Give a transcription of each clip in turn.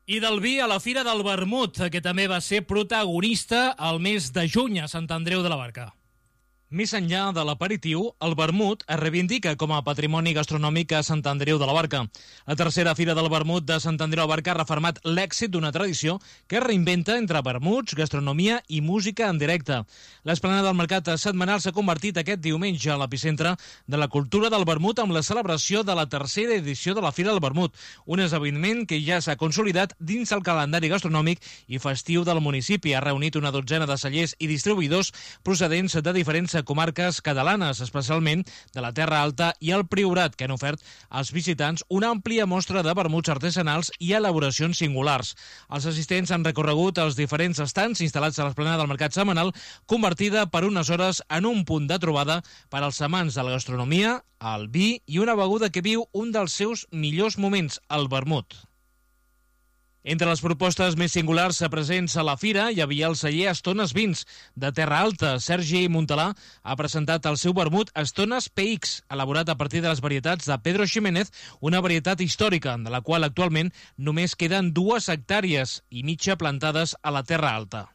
I del vi a la Fira del Vermut, que també va ser protagonista al mes de juny a Sant Andreu de la Barca. Més enllà de l'aperitiu, el vermut es reivindica com a patrimoni gastronòmic a Sant Andreu de la Barca. La tercera Fira del Vermut de Sant Andreu de la Barca ha refermat l'èxit d'una tradició que es reinventa entre vermuts, gastronomia i música en directe. L'esplanada del mercat setmanal s'ha convertit aquest diumenge a l'epicentre de la cultura del vermut amb la celebració de la tercera edició de la Fira del Vermut, un esdeveniment que ja s'ha consolidat dins el calendari gastronòmic i festiu del municipi. Ha reunit una dotzena de cellers i distribuïdors procedents de diferents comarques catalanes, especialment de la Terra Alta i el Priorat, que han ofert als visitants una àmplia mostra de vermuts artesanals i elaboracions singulars. Els assistents han recorregut els diferents estands instal·lats a l'esplanada del mercat setmanal, convertida per unes hores en un punt de trobada per als amants de la gastronomia, el vi i una beguda que viu un dels seus millors moments, el vermut. Entre les propostes més singulars presents a la fira hi havia el celler Estones Vins, de Terra Alta. Sergi Montalà ha presentat el seu vermut Estones PX, elaborat a partir de les varietats de Pedro Ximénez, una varietat històrica, de la qual actualment només queden 2 hectàrees i mitja plantades a la Terra Alta.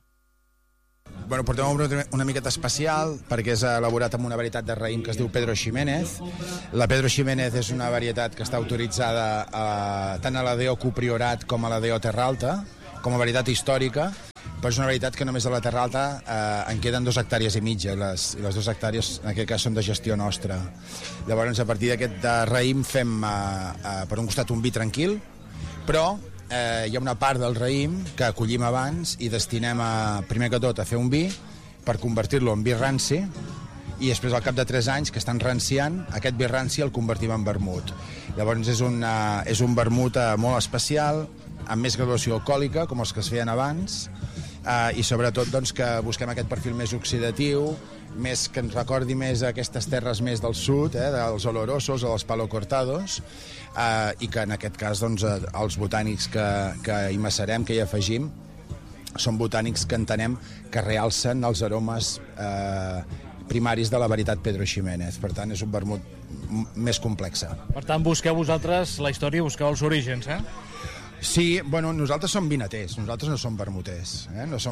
Bueno, portem una miqueta especial perquè és elaborat amb una varietat de raïm que es diu Pedro Ximénez. La Pedro Ximénez és una varietat que està autoritzada tant a la DO Priorat com a la DO Terra Alta, com a varietat històrica, però és una varietat que només a la Terra Alta en queden 2 hectàrees i mitja, i les 2 hectàrees en aquest cas són de gestió nostra. Llavors, a partir d'aquest raïm fem per un costat un vi tranquil, però hi ha una part del raïm que acollim abans i destinem primer que tot a fer un vi per convertir-lo en vi ranci, i després al cap de 3 anys que estan ranciant, aquest vi ranci el convertim en vermut. Llavors és un vermut molt especial, amb més graduació alcohòlica com els que es feien abans, i sobretot doncs, que busquem aquest perfil més oxidatiu, més que ens recordi més a aquestes terres més del sud, dels olorosos o dels palo cortados, i que en aquest cas doncs, els botànics que hi macerem, que hi afegim, són botànics que entenem que realcen els aromes primaris de la varietat Pedro Ximénez. Per tant, és un vermut més complex. Per tant, busqueu vosaltres la història, busqueu els orígens, Sí, bueno, nosaltres som vinaters, nosaltres no som vermuters.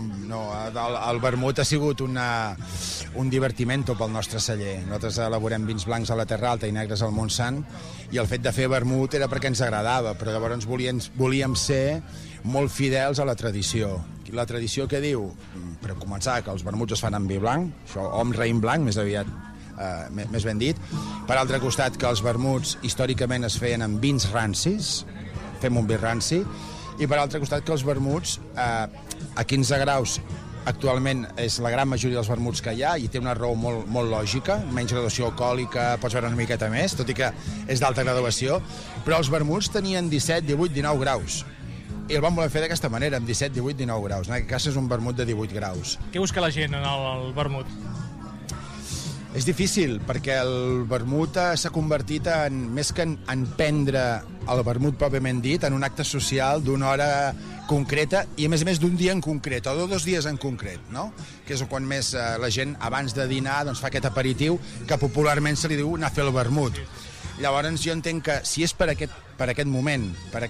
El vermut ha sigut un divertimento pel nostre celler. Nosaltres elaborem vins blancs a la Terra Alta i negres al Montsant, i el fet de fer vermut era perquè ens agradava, però llavors volíem ser molt fidels a la tradició. La tradició que diu, per començar, que els vermuts es fan amb vi blanc, això, o amb raïm blanc, més aviat, més ben dit. Per altre costat, que els vermuts històricament es feien amb vins rancis, fem un vi ranci, i per altre costat que els vermuts a 15 graus actualment és la gran majoria dels vermuts que hi ha, i té una raó molt lògica, menys graduació alcohòlica, pots veure una miqueta més, tot i que és d'alta graduació, però els vermuts tenien 17, 18, 19 graus, i el vam voler fer d'aquesta manera, amb 17, 18, 19 graus. En aquest cas és un vermut de 18 graus. Què busca la gent en el vermut? És difícil, perquè el vermut s'ha convertit més que en prendre el vermut pròpiament dit, en un acte social d'una hora concreta, i a més d'un dia en concret, o de 2 dies en concret, no? Que és quan més la gent, abans de dinar, doncs, fa aquest aperitiu, que popularment se li diu anar a fer el vermut. Llavors jo entenc que si és per aquest moment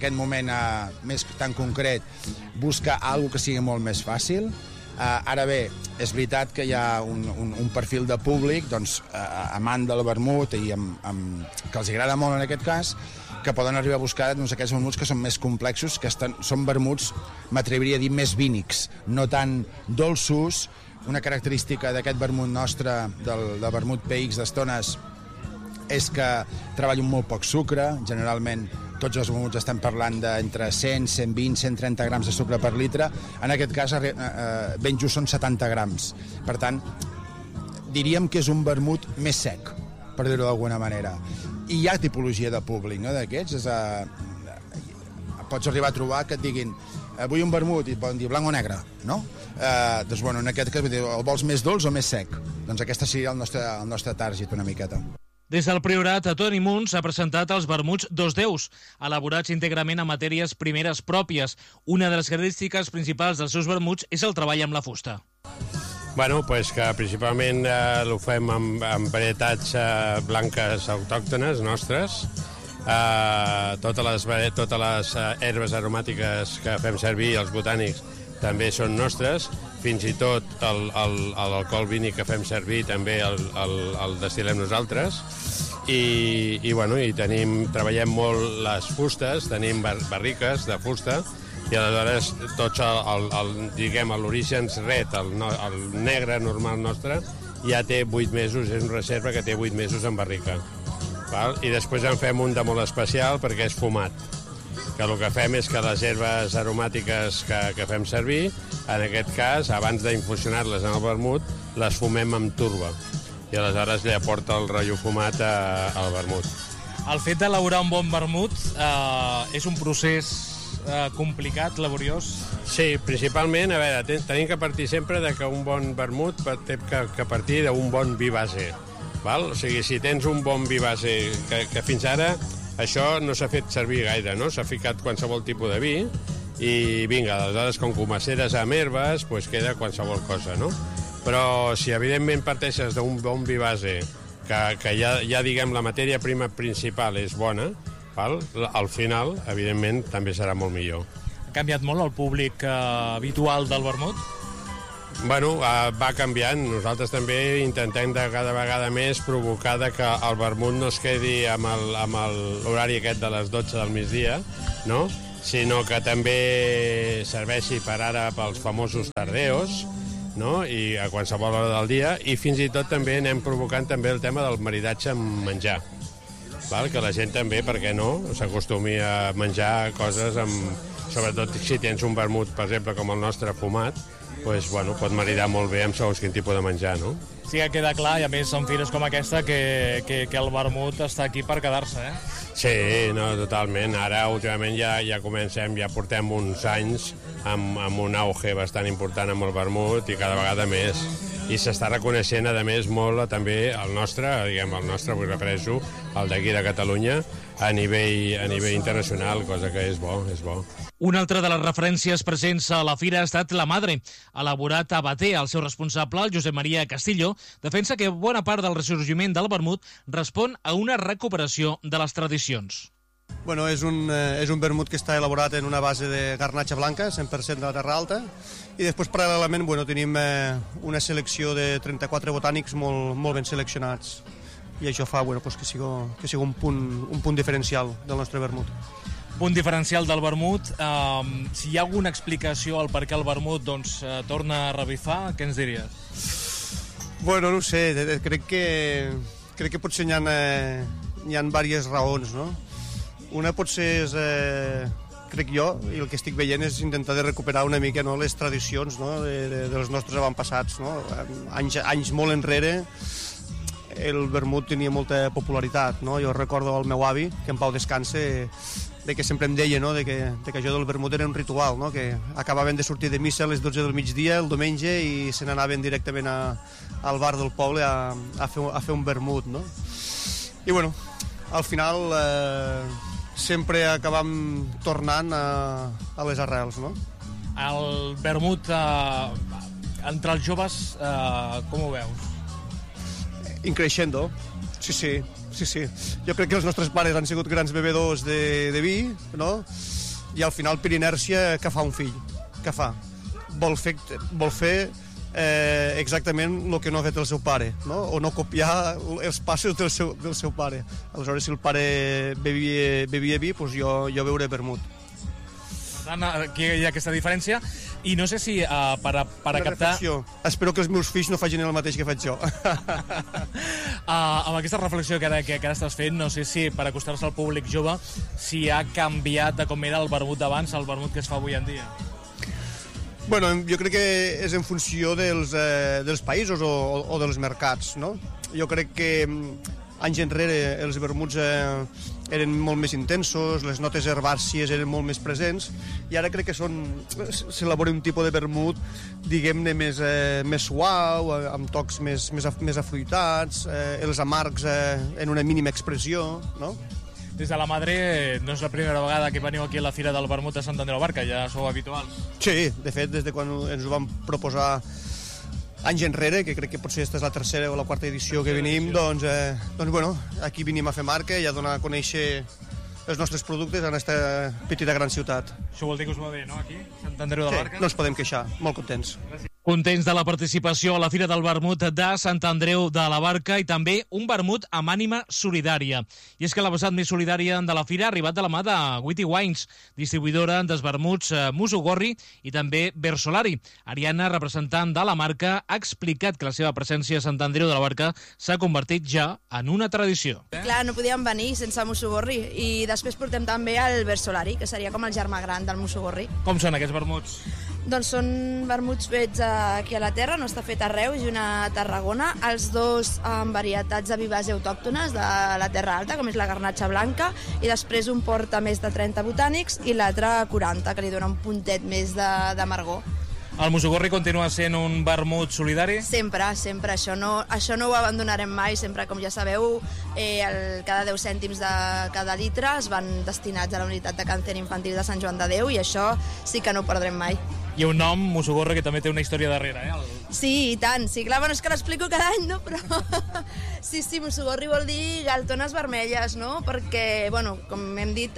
més tan concret, busca alguna que sigui molt més fàcil. Ara bé, és veritat que hi ha un perfil de públic doncs, amant del vermut i que els agrada molt en aquest cas, que poden arribar a buscar doncs, aquests vermuts que són més complexos, que són vermuts, m'atreviria a dir, més vínics, no tan dolços. Una característica d'aquest vermut nostre, del vermut PX d'Estones, és que treballo amb molt poc sucre. Generalment tots els vermuts estan parlant d'entre 100, 120, 130 grams de sucre per litre. En aquest cas ben just són 70 grams. Per tant, diríem que és un vermut més sec, per dir-ho d'alguna manera. I hi ha tipologia de públic, no, d'aquests. Pots arribar a trobar que et diguin vull un vermut, i et poden dir blanc o negre, no? Doncs bueno, en aquest cas el vols més dolç o més sec? Doncs aquesta seria el nostre target una miqueta. Des del Priorat, Toni Muns ha presentat els vermuts Dos Déus, elaborats íntegrament amb matèries primeres pròpies. Una de les característiques principals dels seus vermuts és el treball amb la fusta. Bueno, pues que principalment ho fem amb varietats blanques autòctones nostres, totes les herbes aromàtiques que fem servir, els botànics, també són nostres, fins i tot l'alcohol vínic que fem servir també el destil·lem nosaltres, i treballem molt les fustes, tenim barriques de fusta, i aleshores tots l'origen red, el negre normal nostre, ja té 8 mesos, és una reserva que té 8 mesos en barrica. Val? I després en fem un de molt especial perquè és fumat, que el que fem és que les herbes aromàtiques que fem servir, en aquest cas, abans d'infusionar-les en el vermut, les fumem amb turba, i aleshores li aporta el rotllo fumat al vermut. El fet d'elaborar un bon vermut és un procés complicat, laboriós? Sí, principalment, a veure, tenim que partir sempre de que un bon vermut té que partir d'un bon vi base. Val? O sigui, si tens un bon vi base, que fins ara això no s'ha fet servir gaire, no? S'ha ficat qualsevol tipus de vi i vinga, aleshores com que ho maceres amb herbes, doncs queda qualsevol cosa, no? Però si evidentment parteixes d'un bon vi base, que ja diguem la matèria prima principal és bona, val? Al final, evidentment, també serà molt millor. Ha canviat molt el públic habitual del vermut? Bueno, va canviant. Nosaltres també intentem de cada vegada més provocar que el vermut no es quedi amb l'horari aquest de les 12 del migdia, no? Sinó que també serveixi per ara pels famosos tardeos, no? I a qualsevol hora del dia, i fins i tot també anem provocant també el tema del maridatge amb menjar. Val? Que la gent també, per què no, s'acostumi a menjar coses sobretot si tens un vermut, per exemple, com el nostre fumat, doncs, bueno, pot maridar molt bé amb segons quin tipus de menjar, no? Sí que queda clar, i a més en fires com aquesta, que el vermut està aquí per quedar-se, eh? Sí, no, totalment. Ara, últimament, ja comencem, ja portem uns anys amb un auge bastant important amb el vermut i cada vegada més. I s'està reconeixent, a més, molt també el nostre, vull refereixo, el d'aquí de Catalunya, a nivell internacional, cosa que és bo, és bo. Una altra de les referències presents a la fira ha estat La Madre, elaborat a Bater. El seu responsable, el Josep Maria Castillo, defensa que bona part del ressorgiment del vermut respon a una recuperació de les tradicions. Bueno, és un vermut que està elaborat en una base de garnatxa blanca, 100% de la Terra Alta, i després, paral·lelament, tenim una selecció de 34 botànics molt ben seleccionats, i això fa que sigui un punt diferencial del nostre vermut. Punt diferencial del vermut. Si hi ha alguna explicació al per què el vermut torna a revifar, què ens diries? Bueno, no ho sé, crec que potser hi ha diverses raons, no? Una potser és, crec jo, i el que estic veient és intentar de recuperar una mica, no, les tradicions, no, dels nostres avantpassats, no? Anys molt enrere el vermut tenia molta popularitat, no? Jo recordo el meu avi, que en pau descanse, de que sempre em deia, no, de que això del vermut era un ritual, no? Que acabaven de sortir de missa a les 12 del migdia el diumenge i se n'anaven directament al bar del poble a fer un vermut, no? I bueno, al final sempre acabam tornant a les arrels, no? El vermut entre els joves, com ho veus? Increixendo, sí. Jo crec que els nostres pares han sigut grans bebedors de vi, no? I al final, per inèrcia, què fa un fill? Què fa? Vol fer exactament el que no ha fet el seu pare, no? O no copiar els passos del seu pare. Aleshores, si el pare bevia vi, doncs jo beuré vermut. Per tant, aquí hi ha aquesta diferència. I no sé si per a captar... Reflexió. Espero que els meus fills no facin el mateix que faig jo. Amb aquesta reflexió que ara estàs fent, no sé si per acostar-se al públic jove si ha canviat de com era el vermut d'abans al vermut que es fa avui en dia. Bueno, jo crec que és en funció dels països o dels mercats, no? Jo crec que anys enrere els vermuts eren molt més intensos, les notes herbàcies eren molt més presents, i ara crec que s'elabora un tipus de vermut, diguem-ne, més suau, amb tocs més afruitats, els amargs en una mínima expressió, no? Des de La Madre no és la primera vegada que veniu aquí a la Fira del Vermut a Sant Andreu Barca, ja sou habituals. Sí, de fet, des de quan ens ho vam proposar anys enrere, que crec que potser aquesta és la tercera o la quarta edició que venim, doncs bueno, aquí venim a fer marca i a donar a conèixer els nostres productes en aquesta petita gran ciutat. Això vol dir que us va bé, no, aquí? Sant Andreu de la Barca? No ens podem queixar, molt contents. Contents de la participació a la Fira del Vermut de Sant Andreu de la Barca i també un vermut amb ànima solidària. I és que la vessant més solidària de la Fira ha arribat de la mà de Witty Wines, distribuïdora dels vermuts Musugorri i també Versolari. Ariana, representant de la marca, ha explicat que la seva presència a Sant Andreu de la Barca s'ha convertit ja en una tradició. Clar, no podíem venir sense Musugorri i després portem també el Versolari, que seria com el germà gran del Musugorri. Com són aquests vermuts? Doncs són vermuts fets aquí a la terra, no està fet a Reus i una a Tarragona, els dos amb varietats de vivas autòctones de la Terra Alta, com és la garnatxa blanca, i després un porta més de 30 botànics i l'altre 40, que li dona un puntet més d'amargor. El Musugorri continua sent un vermut solidari? Sempre, sempre. Això no ho abandonarem mai. Sempre, com ja sabeu, cada 10 cèntims de cada litre es van destinats a la unitat de càncer infantil de Sant Joan de Déu i això sí que no ho perdrem mai. I un nom, Musugorri, que també té una història darrere, Sí, i tant. Sí, clar, bueno, és que l'explico cada any, no? Però sí, Musugorri vol dir galtones vermelles, no? Perquè, bueno, com hem dit,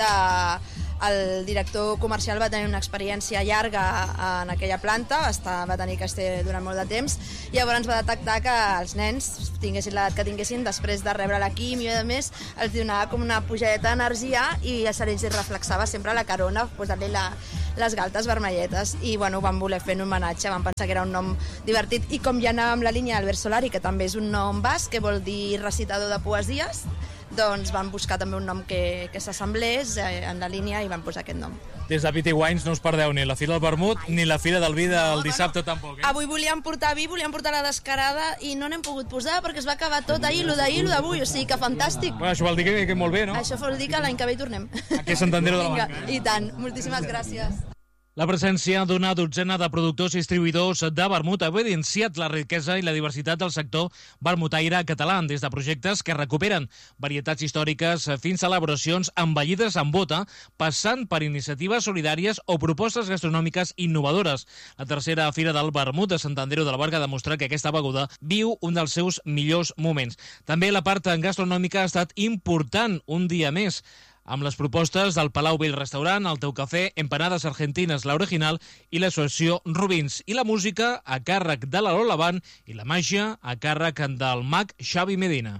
el director comercial va tenir una experiència llarga en aquella planta, va tenir que estar durant molt de temps, i llavors va detectar que els nens, tinguessin l'edat que tinguessin, després de rebre la quimio i a més, els donava com una pujadeta d'energia i a ells els reflexava sempre la carona, posant-li les galtes vermelletes, i bueno, van voler fer un homenatge, van pensar que era un nom divertit, i com ja anava amb la línia del Versolari, que també és un nom basc, que vol dir recitador de poesies, doncs van buscar també un nom que s'assemblés en la línia i van posar aquest nom. Des de Witty Wines no us perdeu ni la Fira del Vermut ni la Fira del Vi del dissabte tampoc. Avui volíem portar vi, volíem portar la descarada i no n'hem pogut posar perquè es va acabar tot ahir, lo d'ahir, lo d'avui, o sigui que fantàstic. Bueno, això vol dir que molt bé, no? Això vol dir que l'any que ve hi tornem. Aquí a Sant Andreu de la Barca. I tant, moltíssimes gràcies. La presència d'una dotzena de productors i distribuïdors de vermut ha evidenciat la riquesa i la diversitat del sector vermutaire català, des de projectes que recuperen varietats històriques fins a elaboracions envellides amb bota, passant per iniciatives solidàries o propostes gastronòmiques innovadores. La tercera Fira del Vermut de Sant Andreu de la Barca ha demostrat que aquesta beguda viu un dels seus millors moments. També la part gastronòmica ha estat important un dia més, amb les propostes del Palau Vell Restaurant, el Teu Cafè, Empanades Argentines, l'Original i l'associació Rubins. I la música a càrrec de la Lola Band i la màgia a càrrec del mag Xavi Medina.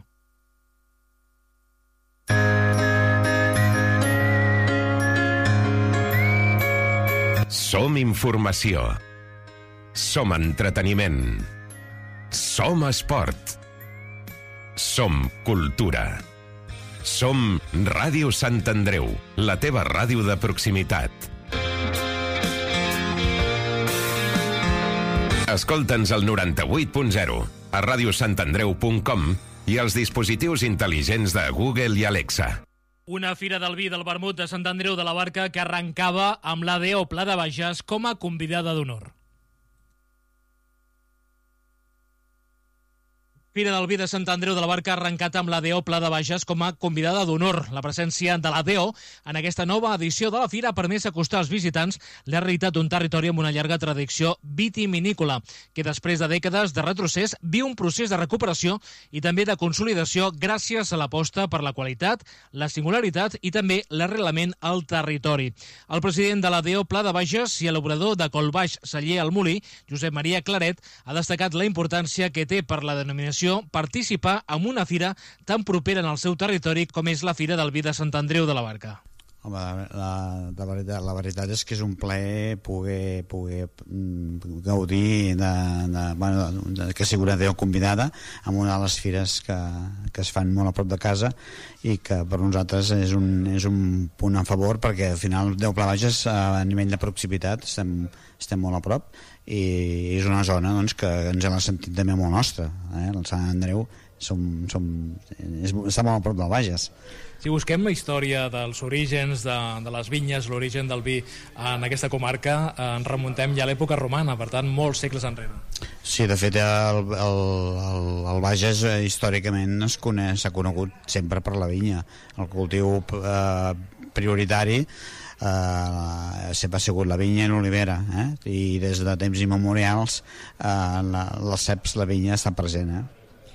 Som informació. Som entreteniment. Som esport. Som cultura. Som Ràdio Sant Andreu, la teva ràdio de proximitat. Escolta'ns al 98.0, a radiosantandreu.com i als dispositius intel·ligents de Google i Alexa. Una Fira del Vi del Vermut de Sant Andreu de la Barca que arrencava amb l'ADO Pla de Bages com a convidada d'honor. Fira del Vi de Sant Andreu de la Barca ha arrencat amb l'ADO Pla de Bages com a convidada d'honor. La presència de l'ADO en aquesta nova edició de la Fira ha permès acostar als visitants la realitat d'un territori amb una llarga tradició vitivinícola, que després de dècades de retrocés viu un procés de recuperació i també de consolidació gràcies a l'aposta per la qualitat, la singularitat i també l'arrelament al territori. El president de l'ADO Pla de Bages i l'obrador de Colbaix Celler al Molí, Josep Maria Claret, ha destacat la importància que té per la denominació participar en una fira tan propera en el seu territori com és la Fira del Vi de Sant Andreu de la Barca. Home, la veritat és que és un plaer poder gaudir que sigui una Déu convidada en una de les fires que es fan molt a prop de casa i que per nosaltres és un punt a favor perquè al final Déu Pla Bages a nivell de proximitat estem molt a prop i és una zona doncs, que ens hem sentit també molt nostra. El Sant Andreu està molt a prop del Bages. Si busquem la història dels orígens de les vinyes, l'origen del vi en aquesta comarca, ens remuntem ja a l'època romana, per tant, molts segles enrere. Sí, de fet, el Bages històricament s'ha conegut sempre per la vinya. El cultiu prioritari sempre ha sigut la vinya i l'olivera, i des de temps immemorials les ceps, la vinya està present.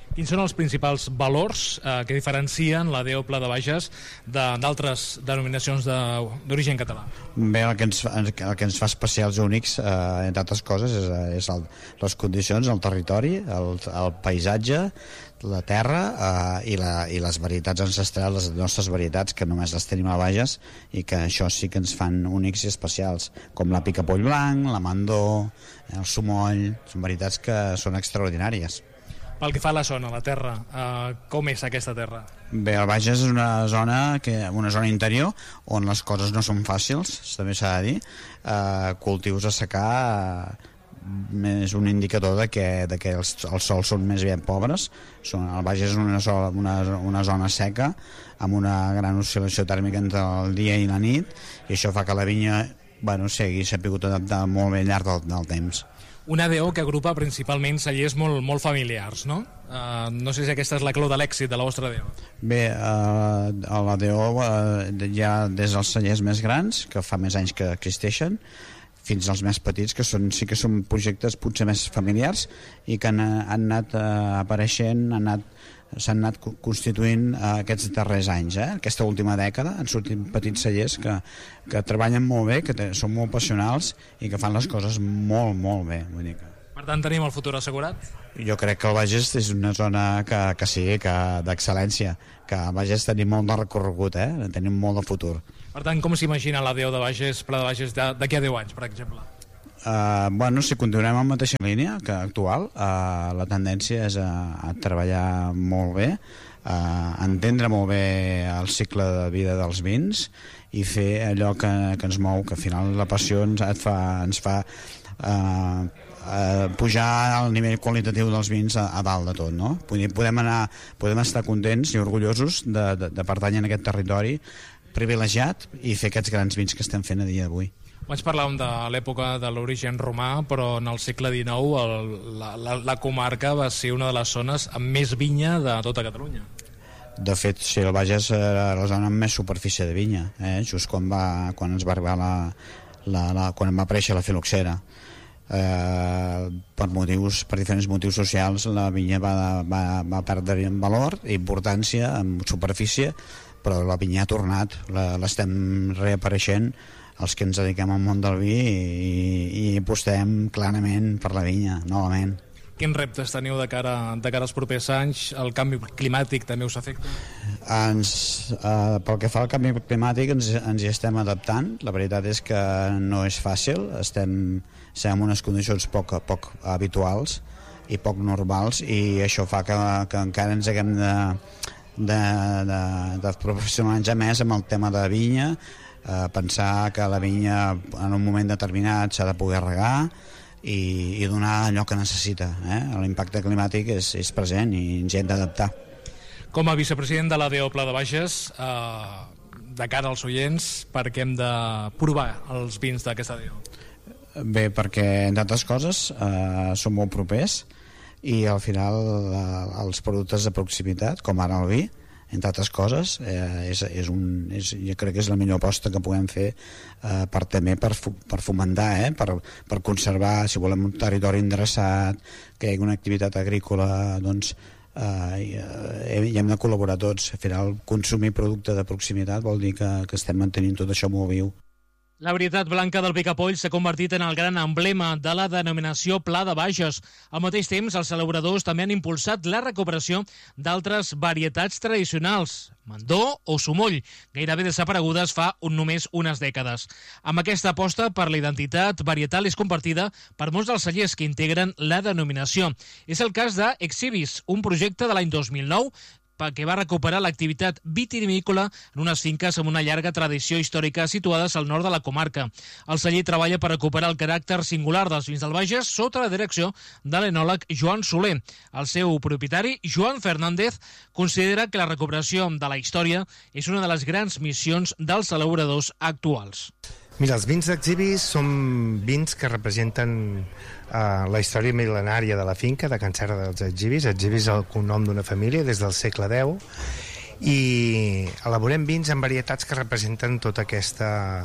Quins són els principals valors que diferencien la DO Pla de Bages d'altres denominacions d'origen català? Bé, el que ens fa especials i únics, entre altres coses, és les condicions, el territori, el paisatge, la terra i les varietats ancestrals, les nostres varietats, que només les tenim a Bages, i que això sí que ens fan únics i especials, com la picapoll blanc, la mandó, el sumoll, són varietats que són extraordinàries. Pel que fa a la zona, la terra, com és aquesta terra? Bé, el Bages és una zona interior on les coses no són fàcils, també s'ha de dir. Cultius a secar és un indicador de que els sols són més ben pobres. El Bages és una zona seca amb una gran oscil·lació tèrmica entre el dia i la nit, i això fa que la vinya s'ha pogut adaptar molt bé al llarg del temps. Una DO que agrupa principalment cellers molt familiars, no? No sé si aquesta és la clau de l'èxit de la vostra DO. Bé, a la DO hi ha des dels cellers més grans, que fa més anys que existeixen, fins als més petits, que sí que són projectes potser més familiars i que han anat apareixent, s'han anat constituint aquests darrers anys. Aquesta última dècada han sortit petits cellers que treballen molt bé, que són molt passionals i que fan les coses molt, molt bé. Vull dir que... Per tant, tenim el futur assegurat? Jo crec que el Bages és una zona que sí, d'excel·lència, que al Bages tenim molt de recorregut, tenim molt de futur. Per tant, com s'imagina la DO de Bages, Pla de Bages, d'aquí a 10 anys, per exemple? Si continuem en la mateixa línia que actual, la tendència és a treballar molt bé, a entendre molt bé el cicle de vida dels vins i fer allò que ens mou, que al final la passió ens fa pujar al nivell qualitatiu dels vins a dalt de tot, no? Podem estar contents i orgullosos de pertànyer a aquest territori privilegiat i fer aquests grans vins que estem fent a dia d'avui. Abans parlàvem de l'època de l'origen romà, però en el segle XIX la comarca va ser una de les zones amb més vinya de tota Catalunya. De fet, sí, el Bages era la zona amb més superfície de vinya, just quan ens va arribar quan va aparèixer la filoxera. Per diferents motius socials la vinya va perdre en valor i importància en superfície, però la vinya ha tornat, l'estem reapareixent els que ens dediquem al món del vi i apostem clarament per la vinya novament. Quins reptes teniu de cara als propers anys? El canvi climàtic també us afecta? Pel que fa al canvi climàtic ens hi estem adaptant. La veritat és que no és fàcil, estem en unes condicions poc habituals i poc normals, i això fa que encara ens haguem de professionalitzar més amb el tema de vinya, pensar que la vinya en un moment determinat s'ha de poder regar i donar allò que necessita. L'impacte climàtic és present i ens hi hem d'adaptar. Com a vicepresident de la DO Pla de Bages, de cara als oients, per què hem de provar els vins d'aquesta DO? Bé, perquè, entre altres coses, són molt propers i al final els productes de proximitat, com ara el vi, entre altres coses, jo crec que és la millor aposta que podem fer també per fomentar, per conservar, si volem un territori endreçat, que hi hagi una activitat agrícola, doncs hi hem de col·laborar tots. Al final, consumir producte de proximitat vol dir que estem mantenint tot això molt viu. La varietat blanca del picapoll s'ha convertit en el gran emblema de la denominació Pla de Bages. Al mateix temps, els celebradors també han impulsat la recuperació d'altres varietats tradicionals, mandó o sumoll, gairebé desaparegudes fa només unes dècades. Amb aquesta aposta per la identitat varietal és compartida per molts dels cellers que integren la denominació. És el cas d'Exhibis, un projecte de l'any 2009 que va recuperar l'activitat vitivinícola en unes finques amb una llarga tradició històrica situades al nord de la comarca. El celler treballa per recuperar el caràcter singular dels vins del Bages sota la direcció de l'enòleg Joan Soler. El seu propietari, Joan Fernández, considera que la recuperació de la història és una de les grans missions dels elaboradors actuals. Mira, els vins d'Exhibis són vins que representen la història mil·lenària de la finca de Can Serra dels Exhibis. Exhibis és el cognom d'una família des del segle X, i elaborem vins en varietats que representen tota aquesta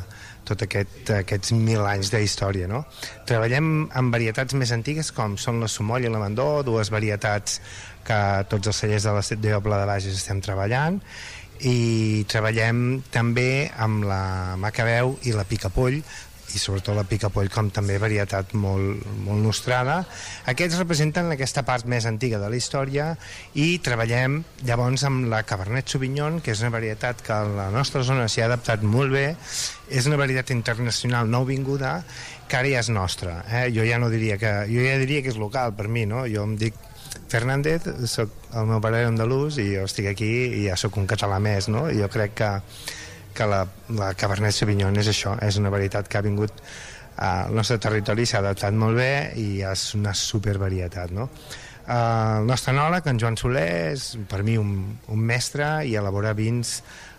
aquests 1.000 anys d'història, no? Treballem amb varietats més antigues com són la Sumoll i l'Amandó, dues varietats que tots els cellers de la Diobla de Bages estem treballant, i treballem també amb la Macabeu i la Picapoll, i sobretot la Picapoll com també varietat molt nostrada. Aquests representen aquesta part més antiga de la història, i treballem llavors amb la Cabernet Sauvignon, que és una varietat que a la nostra zona s'hi ha adaptat molt bé. És una varietat internacional nouvinguda que ara ja és nostra, jo ja diria que és local per mi, no? Jo em dic Fernández, el meu pare era andalús i jo estic aquí i ja sóc un català més, no? I jo crec que la Cabernet Sauvignon és això, és una varietat que ha vingut al nostre territori, s'ha adaptat molt bé i és una supervarietat, no? El nostre enòleg, en Joan Soler, és per mi un mestre i elabora vins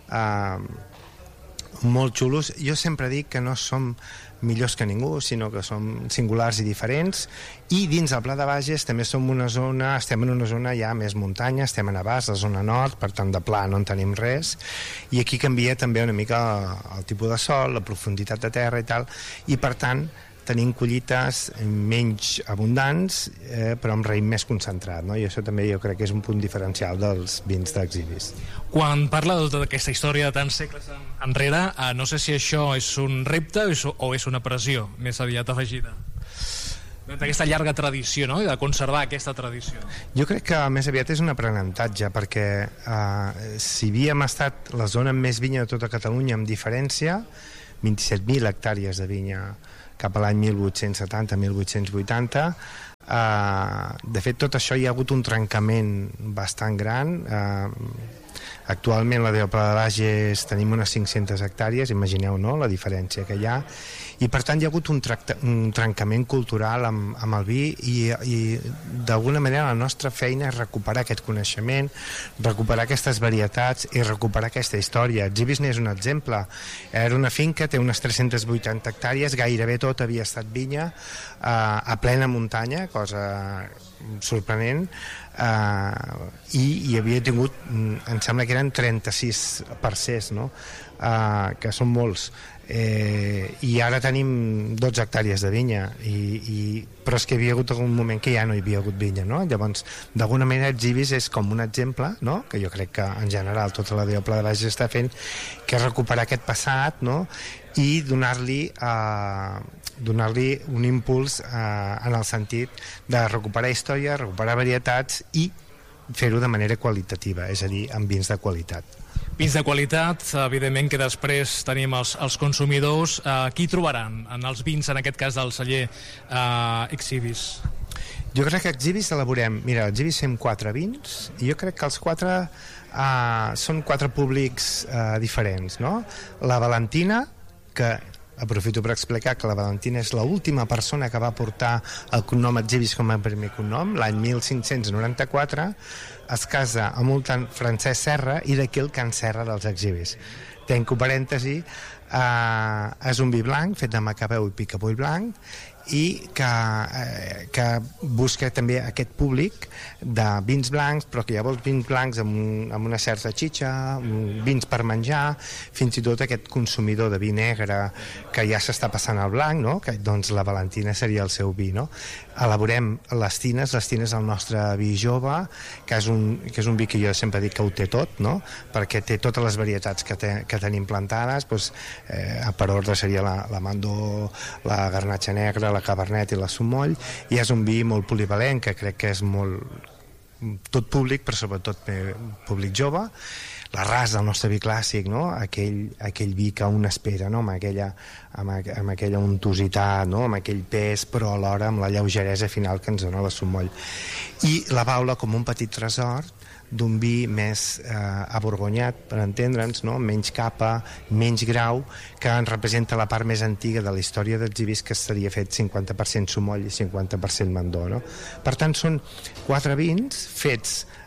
molt xulos. Jo sempre dic que no som millors que ningú, sinó que som singulars i diferents, i dins del Pla de Bages també estem en una zona ja més muntanya, estem a Navàs, la zona nord, per tant de pla no en tenim res, i aquí canvia també una mica el tipus de sol, la profunditat de terra i tal, i per tant tenim collites menys abundants, però amb raïm més concentrat, no? I això també jo crec que és un punt diferencial dels vins d'Exhibis. Quan parla de tota aquesta història de tants segles enrere, no sé si això és un repte o és una pressió més aviat afegida d'aquesta llarga tradició, no? I de conservar aquesta tradició. Jo crec que més aviat és un aprenentatge, perquè si havíem estat la zona amb més vinya de tota Catalunya, amb diferència, 27.000 hectàrees de vinya cap a l'any 1870-1880, de fet tot això hi ha hagut un trencament bastant gran. Actualment la Diobla de Bages tenim unes 500 hectàrees, imagineu, no?, la diferència que hi ha, i per tant hi ha hagut un trencament cultural amb el vi, i d'alguna manera la nostra feina és recuperar aquest coneixement, recuperar aquestes varietats i recuperar aquesta història. Exhibis n'és un exemple. Era una finca, té unes 380 hectàrees, gairebé tot havia estat vinya, a plena muntanya, cosa sorprenent, i hi havia tingut, em sembla que eren 36 parcers, no? Que són molts, i ara tenim 12 hectàrees de vinya, però és que hi havia hagut algun moment que ja no hi havia hagut vinya, no? Llavors, d'alguna manera Exhibis és com un exemple, no?, que jo crec que en general tota la Diobla de Bages està fent, que és recuperar aquest passat, no?, i donar-li un impuls en el sentit de recuperar història, recuperar varietats i fer-ho de manera qualitativa, és a dir, amb vins de qualitat. Vins de qualitat, evidentment que després tenim els consumidors. Qui trobaran en els vins, en aquest cas del celler Exhibis? Jo crec que Exhibis elaborem... Mira, Exhibis fem 4 vins, i jo crec que els 4 són 4 públics diferents, no? La Valentina, que aprofito per explicar que la Valentina és l'última persona que va portar el cognom Exhibis com a primer cognom, l'any 1594, es casa amb un tant Francesc Serra, i d'aquí el Can Serra dels Exhibis. Tanco parèntesi, és un vi blanc fet de Macabeu i Picapoll blanc, i que busca també aquest públic de vins blancs, però que llavors vins blancs amb una certa xitxa, vins per menjar, fins i tot aquest consumidor de vi negre que ja s'està passant al blanc, no?, que doncs la Valentina seria el seu vi, no? Elaborem les tines el nostre vi jove, que és un vi que jo sempre dic que ho té tot, no?, perquè té totes les varietats que tenim plantades, doncs, per ordre seria l'Amandó, la Garnatxa Negra, la Cabernet i la Sumoll, i és un vi molt polivalent, que crec que és molt tot públic, però sobretot públic jove. La rasa, el nostre vi clàssic, no?, aquell vi que un espera, no?, amb aquella untositat, no?, amb aquell pes, però alhora amb la lleugeresa final que ens dona la Sumoll. I la Baula com un petit tresor d'un vi més aborgonyat, per entendre'ns, no?, menys capa, menys grau, que ens representa la part més antiga de la història d'Exhibis, que estaria fet 50% Sumoll i 50% Mandó, no? Per tant, són 4 vins fets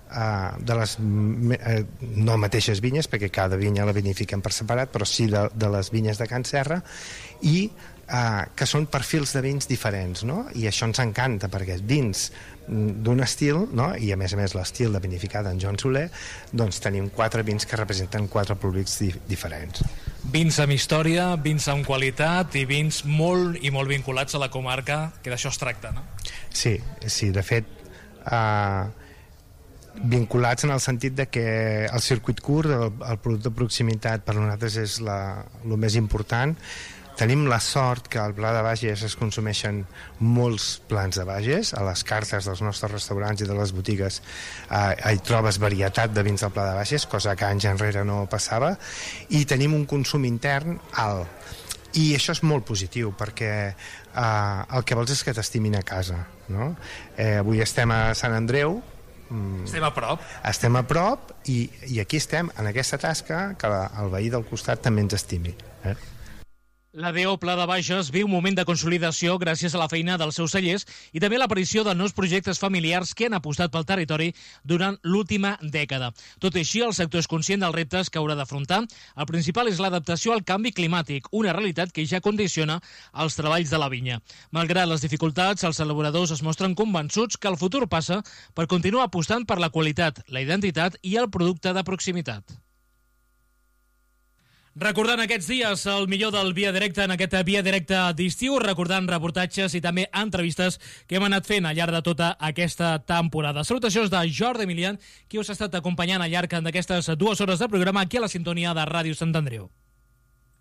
de les no mateixes vinyes, perquè cada vinya la vinifiquen per separat, però sí de les vinyes de Can Serra, i que són perfils de vins diferents, no? I això ens encanta, perquè vins d'un estil, no? I a més l'estil de vinificar d'en Joan Soler, doncs tenim 4 vins que representen 4 públics diferents. Vins amb història, vins amb qualitat i vins molt i molt vinculats a la comarca, que d'això es tracta, no? Sí, de fet vinculats en el sentit de que el circuit curt, el producte de proximitat per nosaltres és el més important. Tenim la sort que al Pla de Bages es consumeixen molts plans de Bages. A les cartes dels nostres restaurants i de les botigues hi trobes varietat de vins del Pla de Bages, cosa que anys enrere no passava, i tenim un consum intern alt. I això és molt positiu, perquè el que vols és que t'estimin a casa, no? Avui estem a Sant Andreu, estem a prop. Estem a prop i aquí estem, en aquesta tasca, que el veí del costat també ens estimi. L'ADO Pla de Bages viu un moment de consolidació gràcies a la feina dels seus cellers i també a l'aparició de nous projectes familiars que han apostat pel territori durant l'última dècada. Tot i així, el sector és conscient dels reptes que haurà d'afrontar. El principal és l'adaptació al canvi climàtic, una realitat que ja condiciona els treballs de la vinya. Malgrat les dificultats, els elaboradors es mostren convençuts que el futur passa per continuar apostant per la qualitat, la identitat i el producte de proximitat. Recordant aquests dies el millor del Via Directe en aquest Via Directe d'estiu, recordant reportatges i també entrevistes que hem anat fent al llarg de tota aquesta temporada. Salutacions de Jordi Emilian, qui us ha estat acompanyant al llarg d'aquestes 2 hores de programa aquí a la sintonia de Ràdio Sant Andreu.